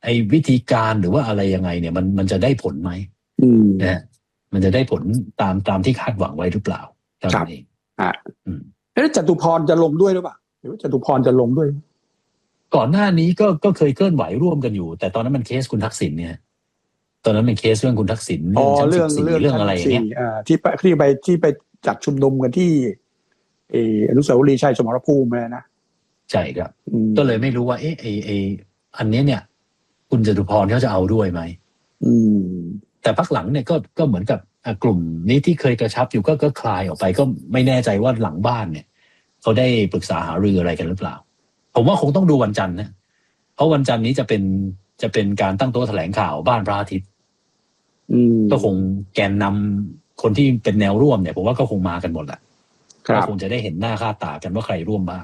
อ้วิธีการหรือว่าอะไรยังไงเนี่ยมันจะได้ผลไหมนะมันจะได้ผลตามที่คาดหวังไว้หรือเปล่าครับเองแล้วจตุพรจะลงด้วยหรือเปล่าหรือว่าจตุพรจะลงด้วยก่อนหน้านี้ก็เคยเคลื่อนไหวร่วมกันอยู่แต่ตอนนั้นมันเคสคุณทักษิณเนี่ยตอนนั้นเป็นเคสเรื่องคุณทักษิณเรื่องอะไรอย่างเงี้ยที่ไปจัดชุมนุมกันที่อนุสาวรีย์ชัยสมรภูมินะใช่ครับก็เลยไม่รู้ว่าอันนี้เนี่ยคุณจตุพรเขาจะเอาด้วยไหมแต่พักหลังเนี่ยก็เหมือนกับกลุ่มนี้ที่เคยกระชับอยู่ก็คลายออกไปก็ไม่แน่ใจว่าหลังบ้านเนี่ยเขาได้ปรึกษาหารืออะไรกันหรือเปล่าผมว่าคงต้องดูวันจันทร์นะเพราะวันจันทร์นี้จะเป็นการตั้งโต๊ะแถลงข่าวบ้านพระอาทิตย์ก็คงแกนนำคนที่เป็นแนวร่วมเนี่ยผมว่าก็คงมากันหมดแหละก็คงจะได้เห็นหน้าค่าตากันว่าใครร่วมบ้าง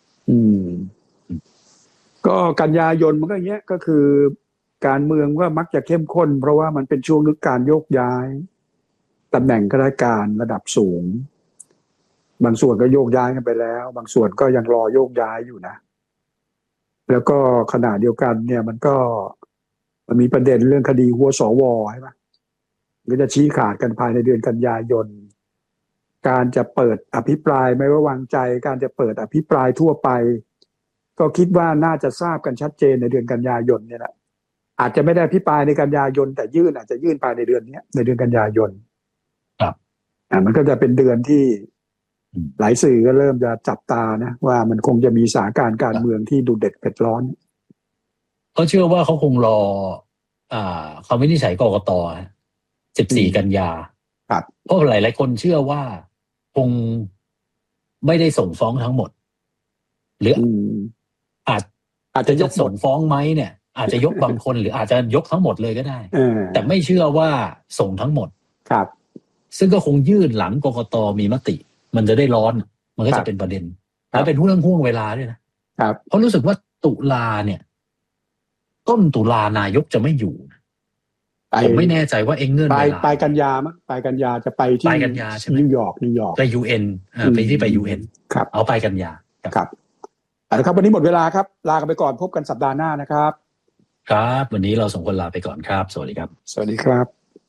ก็กันยายนมันก็อย่างเงี้ยก็คือการเมืองก็มักจะเข้มข้นเพราะว่ามันเป็นช่วงฤดูการโยกย้ายตำแหน่งข้าราชการระดับสูงบางส่วนก็โยกย้ายกันไปแล้วบางส่วนก็ยังรอโยกย้ายอยู่นะแล้วก็ขณะเดียวกันเนี่ยมันมีประเด็นเรื่องคดีหัวสวใช่ไหมก็จะชี้ขาดกันภายในเดือนกันยายนการจะเปิดอภิปรายไม่ไว้วางใจการจะเปิดอภิปรายทั่วไปก็คิดว่าน่าจะทราบกันชัดเจนในเดือนกันยายนเนี่ยแหละอาจจะไม่ได้อภิปรายในกันยายนแต่อาจจะยื่นภายในเดือนนี้ในเดือนกันยายนครับมันก็จะเป็นเดือนที่หลายสื่อก็เริ่มจะจับตานะว่ามันคงจะมีสถานการณ์การเมืองที่ดุเด็ดเผ็ดร้อนเขาเชื่อว่าเขาคงรอเขาวินิจฉัยกกต14 กันยาเพราะหลายคนเชื่อว่าคงไม่ได้ส่งฟ้องทั้งหมดหรืออาจจะยกส่งฟ้องไหมเนี่ยอาจจะยกบางคนหรืออาจจะยกทั้งหมดเลยก็ได้แต่ไม่เชื่อว่าส่งทั้งหมดครับซึ่งก็คงยื่นหลังกกตมีมติมันจะได้ร้อนมันก็จะเป็นประเด็นแล้วเป็นห่วงเวลาด้วยนะครับเพราะรู้สึกว่าตุลาเนี่ยต้นตุลานายกจะไม่อยู่ผมไม่แน่ใจว่าเงื่อนเวลาไปกันยามั้งไปกันยาจะไปที่นิวยอร์กไป UN ไปที่ไป UN ครับเอาไปกันยาครับครับวันนี้หมดเวลาครับลากันไปก่อนพบกันสัปดาห์หน้านะครับครับวันนี้เรา2คนลาไปก่อนครับสวัสดีครับสวัสดีครับ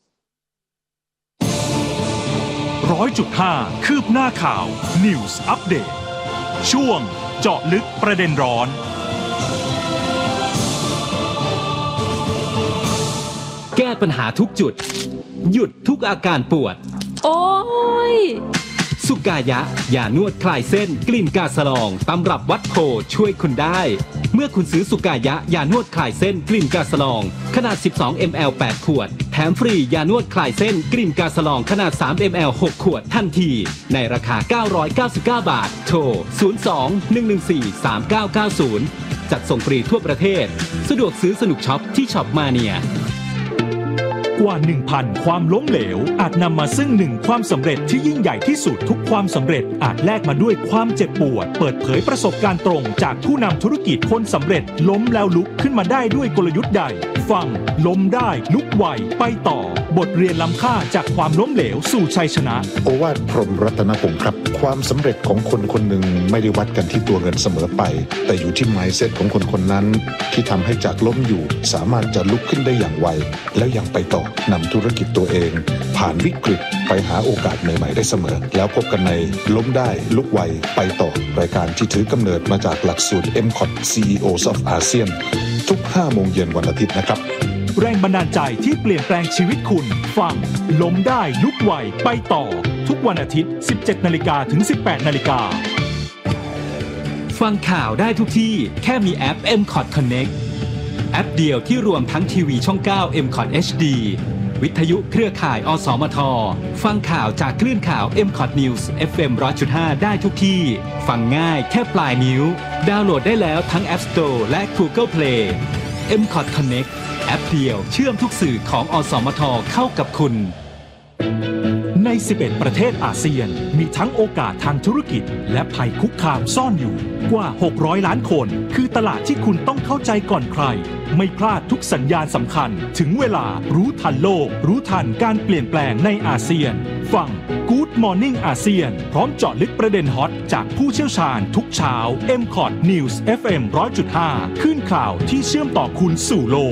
100.5 คืบหน้าข่าว News Update ช่วงเจาะลึกประเด็นร้อนแก้ปัญหาทุกจุดหยุดทุกอาการปวดโอ้ยสุกายะยานวดคลายเส้นกลิ่นกาสลองตำรับวัดโพช่วยคุณได้เมื่อคุณซื้อสุกายะยานวดคลายเส้นกลิ่นกาสลองขนาด12 ml 8 ขวดแถมฟรียานวดคลายเส้นกลิ่นกาสลองขนาด3 ml 6 ขวดทันทีในราคา999 บาทโทร02-114-3990จัดส่งฟรีทั่วประเทศสะดวกซื้อสนุกช็อปที่ช็อปมาเนียกว่า 1,000 ความล้มเหลวอาจนำมาซึ่ง1ความสำเร็จที่ยิ่งใหญ่ที่สุดทุกความสำเร็จอาจแลกมาด้วยความเจ็บปวดเปิดเผยประสบการณ์ตรงจากผู้นำธุรกิจคนสำเร็จล้มแล้วลุกขึ้นมาได้ด้วยกลยุทธ์ใดฟังล้มได้ลุกไหวไปต่อบทเรียนล้ำค่าจากความล้มเหลวสู่ชัยชนะโอวาทพรหมรัตนพงศ์ครับความสำเร็จของคนคนหนึ่งไม่ได้วัดกันที่ตัวเงินเสมอไปแต่อยู่ที่ mindset ของคนคนนั้นที่ทำให้จากล้มอยู่สามารถจะลุกขึ้นได้อย่างไวแล้วยังไปต่อนำธุรกิจตัวเองผ่านวิกฤตไปหาโอกาสใหม่ๆได้เสมอแล้วพบกันในล้มได้ลุกไวไปต่อรายการที่ถือกำเนิดมาจากหลักสูตร MCOT CEOs of ASEAN ทุก 5 โมงเย็นวันอาทิตย์นะครับแรงบันดาลใจที่เปลี่ยนแปลงชีวิตคุณฟังล้มได้ลุกไวไปต่อทุกวันอาทิตย์ 17:00 นถึง 18:00 นฟังข่าวได้ทุกที่แค่มีแอป MCOT Connect แอปเดียวที่รวมทั้งทีวีช่อง 9 MCOT HD วิทยุเครือข่ายอสมทฟังข่าวจากคลื่นข่าว MCOT News FM 100.5 ได้ทุกที่ฟังง่ายแค่ปลายนิ้วดาวน์โหลดได้แล้วทั้ง App Store และ Google Play MCOT Connect แอปเดียวเชื่อมทุกสื่อของอสมทเข้ากับคุณใน 11 ประเทศอาเซียนมีทั้งโอกาสทางธุรกิจและภัยคุกคามซ่อนอยู่กว่า600ล้านคนคือตลาดที่คุณต้องเข้าใจก่อนใครไม่พลาดทุกสัญญาณสำคัญถึงเวลารู้ทันโลกรู้ทันการเปลี่ยนแปลงในอาเซียนฟัง Good Morning อาเซียนพร้อมเจาะลึกประเด็นฮอตจากผู้เชี่ยวชาญทุกเช้า MCOT News FM 100.5 คลื่นข่าวที่เชื่อมต่อคุณสู่โลก